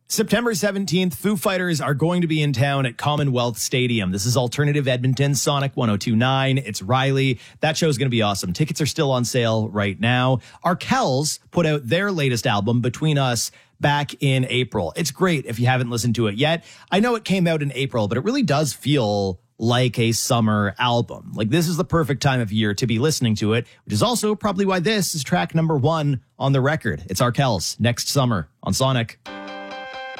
September 17th, Foo Fighters are going to be in town at Commonwealth Stadium. This is Alternative Edmonton, Sonic 102.9. It's Riley. That show's going to be awesome. Tickets are still on sale right now. Arkells put out their latest album, Between Us, back in April. It's great if you haven't listened to it yet. I know it came out in April, but it really does feel like a summer album. Like, this is the perfect time of year to be listening to it, which is also probably why this is track number 1 on the record. It's Arkells, Next Summer on Sonic.